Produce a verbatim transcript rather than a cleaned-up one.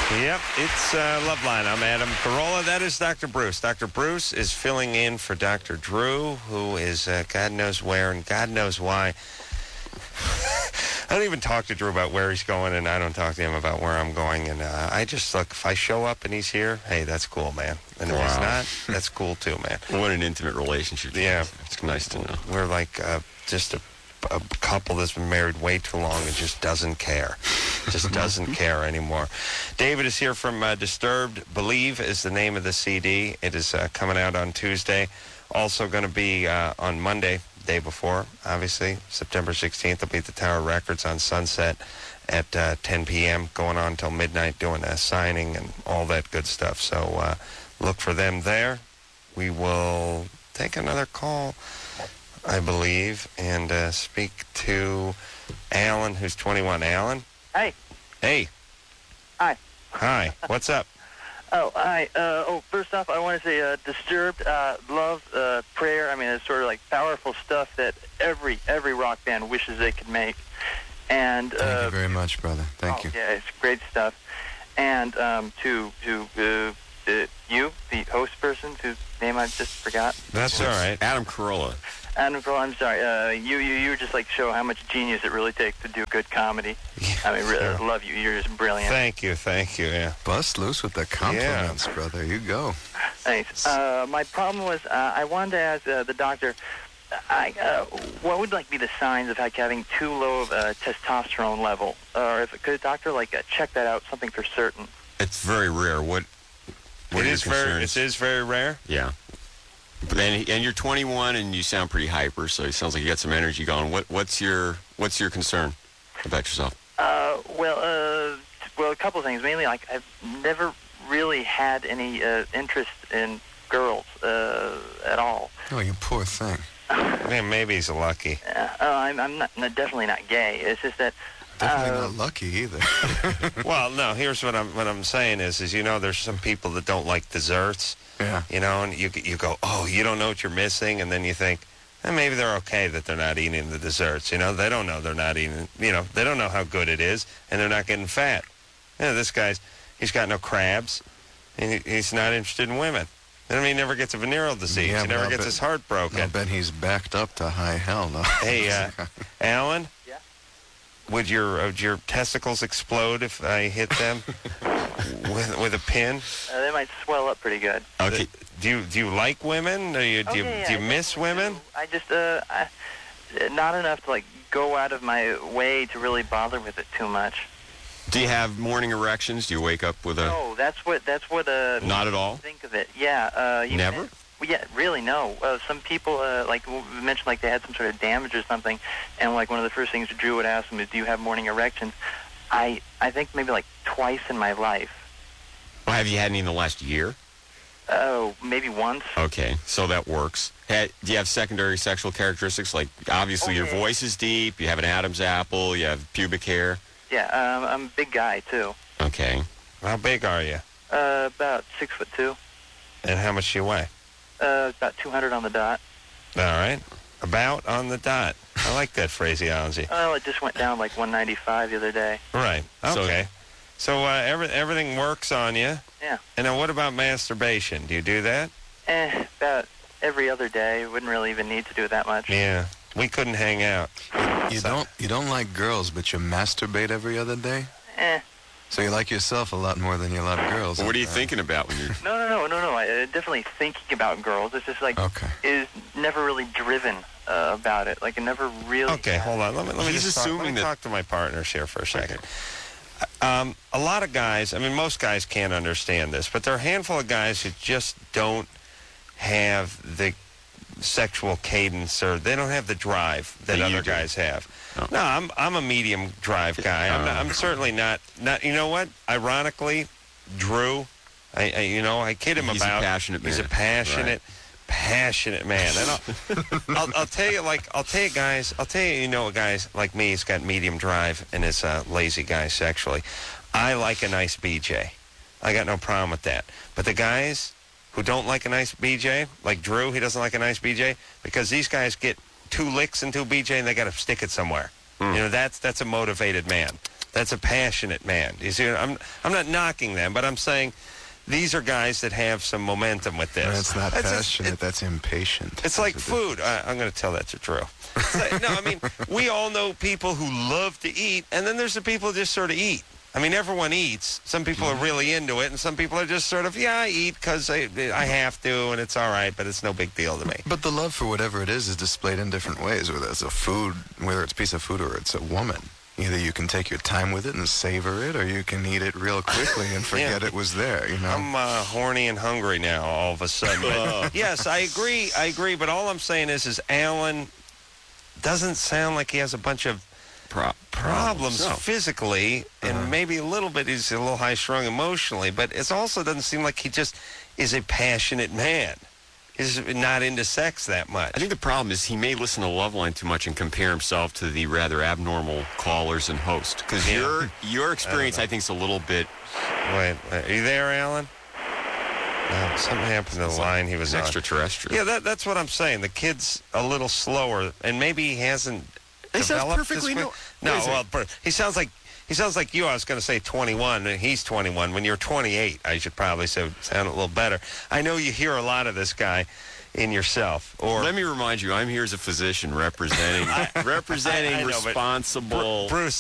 Yep, it's uh, Loveline. I'm Adam Carolla. That is Doctor Bruce. Doctor Bruce is filling in for Doctor Drew, who is uh, God knows where and God knows why. I don't even talk to Drew about where he's going, and I don't talk to him about where I'm going. And uh, I just, look, if I show up and he's here, hey, that's cool, man. And if Wow. he's not, that's cool too, man. What an intimate relationship. Yeah. It's nice to know. We're like uh, just a, a couple that's been married way too long and just doesn't care. Just doesn't care anymore. David is here from uh, Disturbed. Believe is the name of the C D. It is uh, coming out on Tuesday. Also going to be uh, on Monday, day before, obviously, September sixteenth. They'll be at the Tower Records on Sunset at uh, ten p.m., going on until midnight, doing a signing and all that good stuff. So uh, look for them there. We will take another call, I believe, and uh, speak to Alan, who's twenty-one. Alan? Hey. Hey. Hi. Hi. What's up? Oh, hi. Uh, oh, first off, I want to say uh, Disturbed, uh, love, uh, prayer. I mean, it's sort of like powerful stuff that every every rock band wishes they could make. And uh, Thank you very much, brother. Thank oh, you. Yeah, it's great stuff. And um, to to uh, uh, you, the host person, whose name I just forgot. That's all right. Adam Carolla. Adam Carolla, I'm sorry. Uh, you, you, you just like show how much genius it really takes to do good comedy. Yeah, I mean, really, sure. I love you. You're just brilliant. Thank you. Thank you. Yeah. Bust loose with the compliments, brother. You go. Thanks. Uh, my problem was uh, I wanted to ask uh, the doctor, I, uh, what would like be the signs of like having too low of a testosterone level, or if could a doctor like uh, check that out, something for certain? It's very rare. What? What It are is your very. concerns? It is very rare. Yeah. But then, and you're twenty-one, and you sound pretty hyper, so it sounds like you got some energy going. What? What's your What's your concern about yourself? Uh, well, uh, well, a couple of things. Mainly, like I've never really had any uh, interest in girls uh, at all. Oh, you poor thing. Man, maybe he's lucky. Uh, oh, I'm, I'm not, no, definitely not gay. It's just that. Definitely uh, not lucky either. Well, no. Here's what I'm what I'm saying is, is you know, there's some people that don't like desserts. Yeah. You know, and you you go, oh, you don't know what you're missing, and then you think, eh, maybe they're okay that they're not eating the desserts. You know, they don't know they're not eating. You know, they don't know how good it is, and they're not getting fat. You know, this guy's he's got no crabs, and he, he's not interested in women. I mean, he never gets a venereal disease. Yeah, he never but I'll gets bet- his heart broken. I bet he's backed up to high hell now. Hey, uh, Alan? Yeah? Would your would your testicles explode if I hit them with with a pin? uh, they might swell up pretty good. Okay. Do you do you like women? Do you do you, Okay, do you I miss definitely women? do. I just uh, I, not enough to like go out of my way to really bother with it too much. Do you have morning erections? Do you wake up with a? No, that's what that's what uh. Not at all? Think of it. Yeah. Uh, you Never? Well, yeah, really, no. Uh, some people, uh, like, we mentioned, like, they had some sort of damage or something, and, like, one of the first things Drew would ask them is, do you have morning erections? I I think maybe, like, twice in my life. Well, have you had any in the last year? Oh, maybe once. Okay, so that works. Ha- do you have secondary sexual characteristics? Like, obviously, your Okay. voice is deep, you have an Adam's apple, you have pubic hair. Yeah, um, I'm a big guy, too. Okay. How big are you? Uh, about six foot two. And how much do you weigh? Uh, about two hundred on the dot. All right. About on the dot. I like that phraseology. Well, it just went down, like, one ninety-five the other day. Right. So- Okay. So, uh, every, everything works on you. Yeah. And then what about masturbation? Do you do that? Eh, about every other day. Wouldn't really even need to do it that much. Yeah. We couldn't hang out. You don't you don't like girls, but you masturbate every other day? Eh. So you like yourself a lot more than you love girls. What are you Uh, thinking about when you're... No, no, no, no, no. I uh, definitely thinking about girls. It's just like Okay. is never really driven uh, about it. Like, it never really. Okay, hold on. Let me, let me He's just talk, let assuming me that- talk to my partners here for a second. Um, a lot of guys, I mean, most guys can't understand this, but there are a handful of guys who just don't have the sexual cadence, or they don't have the drive that That you other do. guys have. Oh. No, I'm I'm a medium drive guy. I'm, not, I'm certainly not not. You know what? Ironically, Drew, I, I you know I kid him He's a about. passionate He's man. a passionate. Passionate man, and I'll, I'll, I'll tell you, like I'll tell you, guys, I'll tell you, you know, guys like me, he's got medium drive and is a lazy guy sexually. I like a nice B J. I got no problem with that. But the guys who don't like a nice B J, like Drew, he doesn't like a nice B J because these guys get two licks into a B J and they got to stick it somewhere. Mm. You know, that's that's a motivated man. That's a passionate man. You see, I'm I'm not knocking them, but I'm saying these are guys that have some momentum with this. That's not That's just- passionate. it- that's impatient. It's like That's a food. I, I'm going to tell that to Drew. It's like- no, I mean, we all know people who love to eat, and then there's the people who just sort of eat. I mean, everyone eats. Some people are really into it, and some people are just sort of, yeah, I eat because I, I have to, and it's all right, but it's no big deal to me. But the love for whatever it is is displayed in different ways, whether it's a food, whether it's a piece of food or it's a woman. Either you can take your time with it and savor it, or you can eat it real quickly and forget Yeah. it was there, you know? I'm uh, horny and hungry now all of a sudden. But yes, I agree. I agree. But all I'm saying is, is Alan doesn't sound like he has a bunch of Pro- problems No. physically, and Uh-huh. maybe a little bit he's a little high-strung emotionally. But it also doesn't seem like he just is a passionate man. He's not into sex that much. I think the problem is he may listen to Loveline too much and compare himself to the rather abnormal callers and host. Because Yeah. your your experience, know. I, think, is a little bit Wait, wait, are you there, Alan? No, something happened to the line he was on. extraterrestrial. Yeah, that, that's what I'm saying. The kid's a little slower, and maybe he hasn't He sounds developed perfectly this no- quick. What No, is it? well, per- he sounds like he sounds like you. I was going to say twenty-one, and he's twenty-one. When you're twenty-eight, I should probably say sound a little better. I know you hear a lot of this guy in yourself, or Let me remind you, I'm here as a physician representing representing I know, but responsible. Bruce.